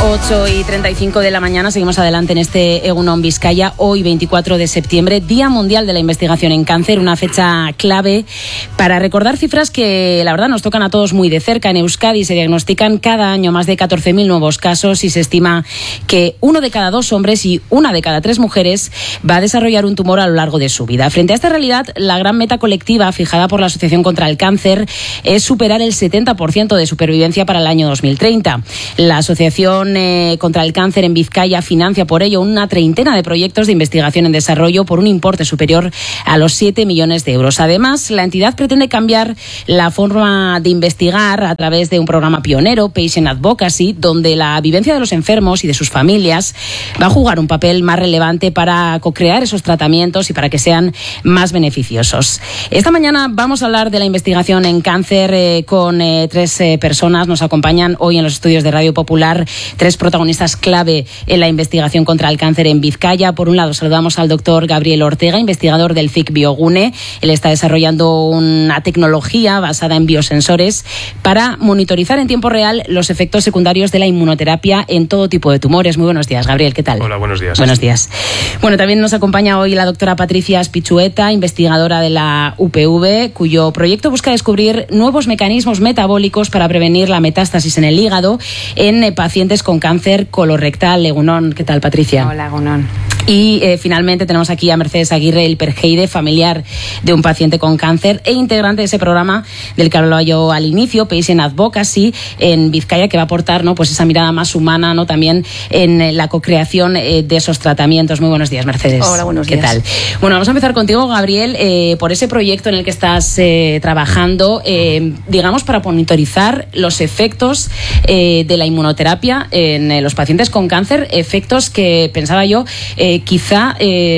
8:35 de la mañana, seguimos adelante en este Egun On Vizcaya. Hoy, 24 de septiembre, Día Mundial de la Investigación en Cáncer, una fecha clave para recordar cifras que la verdad nos tocan a todos muy de cerca. En Euskadi se diagnostican cada año más de 14.000 nuevos casos y se estima que 1 de cada 2 hombres y 1 de cada 3 mujeres va a desarrollar un tumor a lo largo de su vida. Frente a esta realidad, la gran meta colectiva fijada por la Asociación contra el Cáncer es superar el 70% de supervivencia para el año 2030. La Asociación contra el Cáncer en Vizcaya financia por ello una treintena de proyectos de investigación en desarrollo por un importe superior a los 7 millones de euros. Además, la entidad pretende cambiar la forma de investigar a través de un programa pionero, Patient Advocacy, donde la vivencia de los enfermos y de sus familias va a jugar un papel más relevante para co-crear esos tratamientos y para que sean más beneficiosos. Esta mañana vamos a hablar de la investigación en cáncer con 3 personas. Nos acompañan hoy en los estudios de Radio Popular 3 protagonistas clave en la investigación contra el cáncer en Vizcaya. Por un lado, saludamos al doctor Gabriel Ortega, investigador del CIC Biogune. Él está desarrollando una tecnología basada en biosensores para monitorizar en tiempo real los efectos secundarios de la inmunoterapia en todo tipo de tumores. Muy buenos días, Gabriel, ¿qué tal? Hola, buenos días. Buenos días. Bueno, también nos acompaña hoy la doctora Patricia Spichueta, investigadora de la UPV, cuyo proyecto busca descubrir nuevos mecanismos metabólicos para prevenir la metástasis en el hígado en pacientes con cáncer colorectal. Egun On. ¿Qué tal, Patricia? Hola, Egun On. Y finalmente tenemos aquí a Mercedes Aguirre Ilpergeide, familiar de un paciente con cáncer e integrante de ese programa del que hablaba yo al inicio, Patient Advocacy en Vizcaya, que va a aportar, ¿no?, pues esa mirada más humana, ¿no?, también en la co-creación de esos tratamientos. Muy buenos días, Mercedes. Hola, buenos días. ¿Qué tal? Bueno, vamos a empezar contigo, Gabriel, por ese proyecto en el que estás trabajando, digamos, para monitorizar los efectos de la inmunoterapia en los pacientes con cáncer, efectos que pensaba yo quizá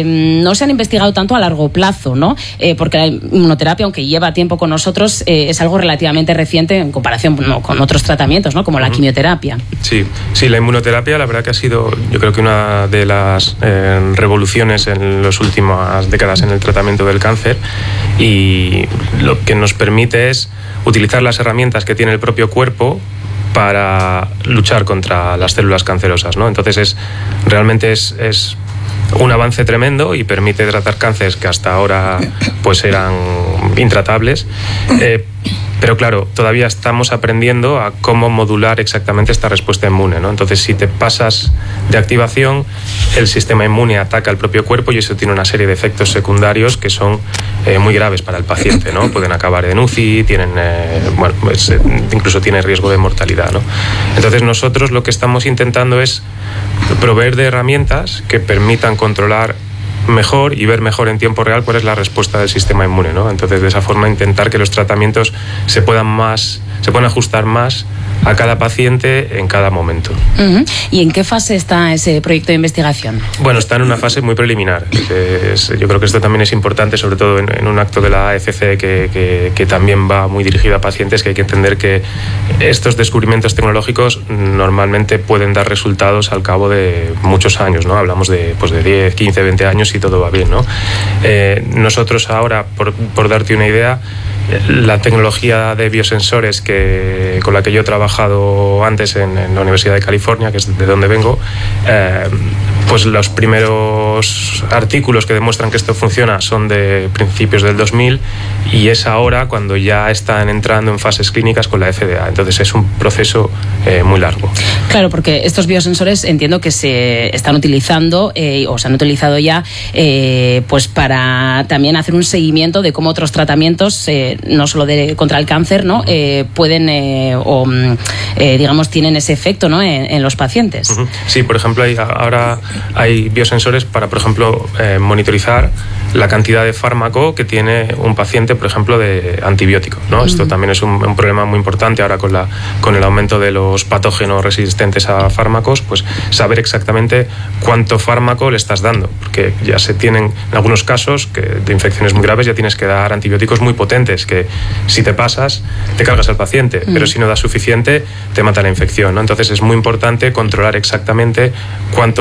no se han investigado tanto a largo plazo, ¿no? Porque la inmunoterapia, aunque lleva tiempo con nosotros, es algo relativamente reciente en comparación, ¿no?, con otros tratamientos, ¿no?, como la quimioterapia. Sí, la inmunoterapia la verdad que ha sido, yo creo que una de las revoluciones en las últimas décadas en el tratamiento del cáncer, y lo que nos permite es utilizar las herramientas que tiene el propio cuerpo para luchar contra las células cancerosas, ¿no? Entonces realmente es un avance tremendo y permite tratar cánceres que hasta ahora pues eran intratables. Pero claro, todavía estamos aprendiendo a cómo modular exactamente esta respuesta inmune, ¿no? Entonces, si te pasas de activación, el sistema inmune ataca al propio cuerpo y eso tiene una serie de efectos secundarios que son muy graves para el paciente, ¿no? Pueden acabar en UCI, tienen, incluso tiene riesgo de mortalidad, ¿no? Entonces, nosotros lo que estamos intentando es proveer de herramientas que permitan controlar mejor y ver mejor en tiempo real cuál es la respuesta del sistema inmune, ¿no? Entonces, de esa forma, intentar que los tratamientos se puedan ajustar más a cada paciente en cada momento. ¿Y en qué fase está ese proyecto de investigación? Bueno, está en una fase muy preliminar. Yo creo que esto también es importante, sobre todo en un acto de la AFC que también va muy dirigido a pacientes, que hay que entender que estos descubrimientos tecnológicos normalmente pueden dar resultados al cabo de muchos años, ¿no? Hablamos de 10, 15, 20 años y todo va bien, ¿no? Nosotros ahora, por darte una idea, la tecnología de biosensores con la que yo he trabajado antes en la Universidad de California, que es de donde vengo, pues los primeros artículos que demuestran que esto funciona son de principios del 2000 y es ahora cuando ya están entrando en fases clínicas con la FDA. Entonces es un proceso muy largo. Claro, porque estos biosensores entiendo que se están utilizando o se han utilizado ya pues para también hacer un seguimiento de cómo otros tratamientos, no solo contra el cáncer, ¿no?, pueden digamos tienen ese efecto, ¿no?, en los pacientes. Sí, por ejemplo, ahora hay biosensores para, por ejemplo, monitorizar la cantidad de fármaco que tiene un paciente, por ejemplo, de antibiótico, ¿no? Esto también es un problema muy importante ahora con el aumento de los patógenos resistentes a fármacos, pues saber exactamente cuánto fármaco le estás dando, porque ya se tienen, en algunos casos de infecciones muy graves, ya tienes que dar antibióticos muy potentes, que si te pasas, te cargas al paciente, pero si no das suficiente, te mata la infección, ¿no? Entonces es muy importante controlar exactamente cuánto fármaco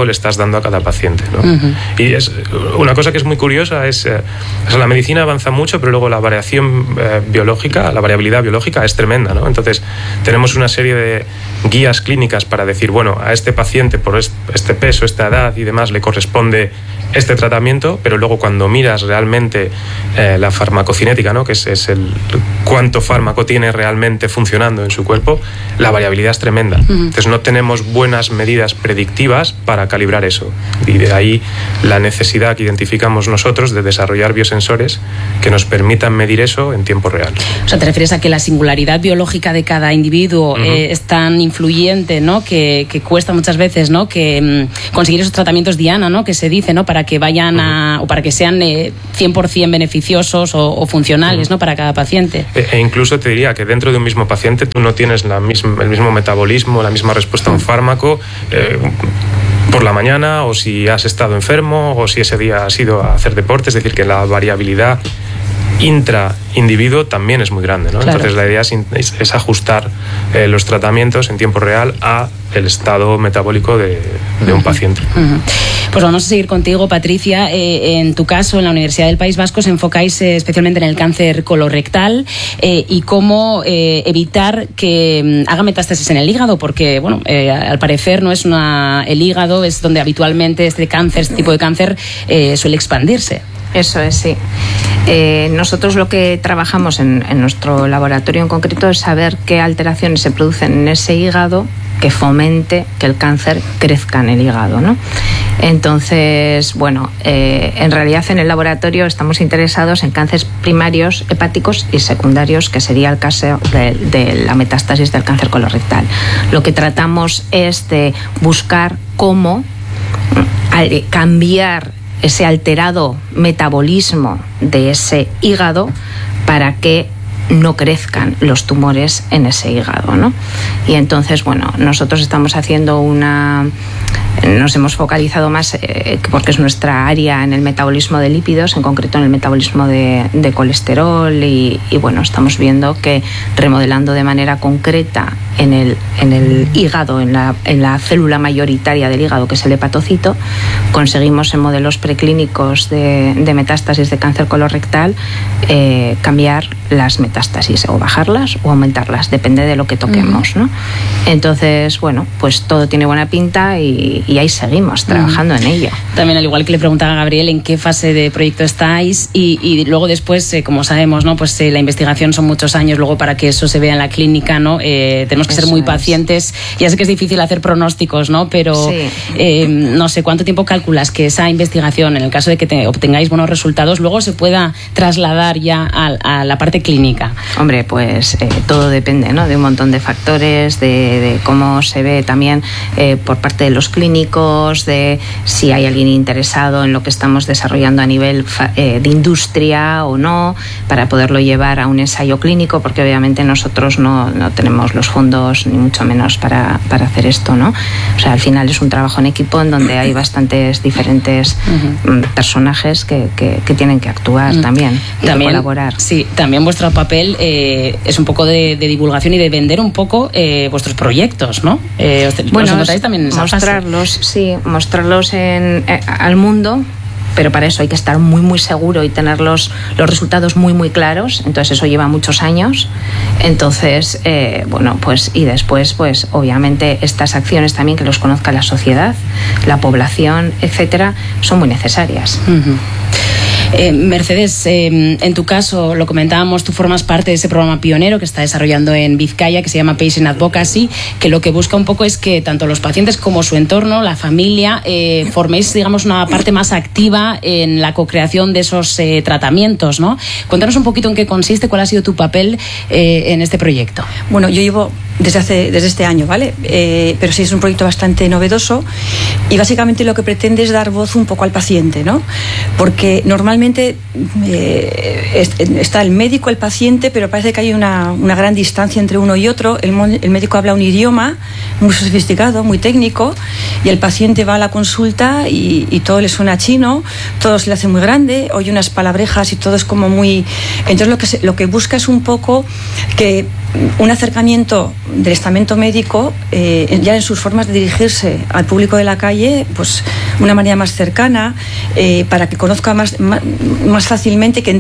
farmaco le estás dando a cada paciente, ¿no? Y es una cosa que es muy curiosa, la medicina avanza mucho, pero luego la variación biológica, la variabilidad biológica es tremenda, ¿no? Entonces tenemos una serie de guías clínicas para decir, bueno, a este paciente por este peso, esta edad y demás le corresponde este tratamiento, pero luego cuando miras realmente la farmacocinética, ¿no? Que es el cuánto fármaco tiene realmente funcionando en su cuerpo, la variabilidad es tremenda. Entonces no tenemos buenas medidas predictivas para calibrar eso, y de ahí la necesidad que identificamos nosotros de desarrollar biosensores que nos permitan medir eso en tiempo real. O sea, te refieres a que la singularidad biológica de cada individuo es tan influyente, ¿no? Que cuesta muchas veces, ¿no? Que conseguir esos tratamientos diana, ¿no? Que se dice, ¿no? Para que vayan o para que sean 100% beneficiosos o funcionales, ¿no? Para cada paciente. E incluso te diría que dentro de un mismo paciente tú no tienes el mismo metabolismo, la misma respuesta a un fármaco por la mañana, o si has estado enfermo, o si ese día has ido a hacer deporte. Es decir, que la variabilidad intra-individuo también es muy grande, ¿no? Claro. Entonces la idea es ajustar los tratamientos en tiempo real a el estado metabólico de un paciente. Pues vamos a seguir contigo, Patricia. En tu caso, en la Universidad del País Vasco, os enfocáis especialmente en el cáncer colorectal y cómo evitar que haga metástasis en el hígado, porque, bueno, al parecer no es el hígado es donde habitualmente este tipo de cáncer suele expandirse. Eso es, sí. Nosotros lo que trabajamos en nuestro laboratorio en concreto es saber qué alteraciones se producen en ese hígado que fomente que el cáncer crezca en el hígado, ¿no? Entonces, bueno, en realidad en el laboratorio estamos interesados en cánceres primarios hepáticos y secundarios, que sería el caso de la metástasis del cáncer colorectal. Lo que tratamos es de buscar cómo cambiar ese alterado metabolismo de ese hígado para que no crezcan los tumores en ese hígado, ¿no? Y entonces, bueno, nosotros estamos haciendo nos hemos focalizado más porque es nuestra área en el metabolismo de lípidos, en concreto en el metabolismo de colesterol y bueno, estamos viendo que remodelando de manera concreta en el hígado, en la célula mayoritaria del hígado, que es el hepatocito, conseguimos en modelos preclínicos de metástasis de cáncer colorectal cambiar las metástasis, o bajarlas o aumentarlas, depende de lo que toquemos, ¿no? Entonces, bueno, pues todo tiene buena pinta y ahí seguimos trabajando en ello. También, al igual que le preguntaba a Gabriel, ¿en qué fase de proyecto estáis? Y luego después, como sabemos, ¿no? Pues la investigación son muchos años, luego para que eso se vea en la clínica, ¿no? Tenemos que ser muy pacientes. Ya sé que es difícil hacer pronósticos, ¿no? Pero sí. No sé, ¿cuánto tiempo calculas que esa investigación, en el caso de que obtengáis buenos resultados, luego se pueda trasladar ya a la parte clínica? Hombre, pues todo depende, ¿no? De un montón de factores, de cómo se ve también por parte de los clínicos, de si hay alguien interesado en lo que estamos desarrollando a nivel de industria o no, para poderlo llevar a un ensayo clínico, porque obviamente nosotros no tenemos los fondos ni mucho menos para hacer esto, ¿no? O sea, al final es un trabajo en equipo en donde hay bastantes diferentes personajes que tienen que actuar también colaborar. Sí, también vuestro papel es un poco de divulgación y de vender un poco vuestros proyectos, ¿no? Bueno, también mostrarlos al mundo, pero para eso hay que estar muy muy seguro y tener los resultados muy muy claros. Entonces eso lleva muchos años. Entonces bueno, pues y después pues obviamente estas acciones también, que los conozca la sociedad, la población, etcétera, son muy necesarias. Mercedes, en tu caso, lo comentábamos, tú formas parte de ese programa pionero que está desarrollando en Vizcaya, que se llama Patient Advocacy, que lo que busca un poco es que tanto los pacientes como su entorno, la familia, forméis, digamos, una parte más activa en la co-creación de esos tratamientos, ¿no? Cuéntanos un poquito en qué consiste, cuál ha sido tu papel en este proyecto. Bueno, yo llevo desde este año, ¿vale? Pero sí es un proyecto bastante novedoso y básicamente lo que pretende es dar voz un poco al paciente, ¿no? Porque normalmente está el médico, el paciente, pero parece que hay una gran distancia entre uno y otro. El médico habla un idioma muy sofisticado, muy técnico, y el paciente va a la consulta y todo le suena chino, todo se le hace muy grande, oye unas palabrejas y todo es como muy... Entonces lo que busca es un poco que un acercamiento del estamento médico, ya en sus formas de dirigirse al público de la calle, pues una manera más cercana, para que conozca más fácilmente, que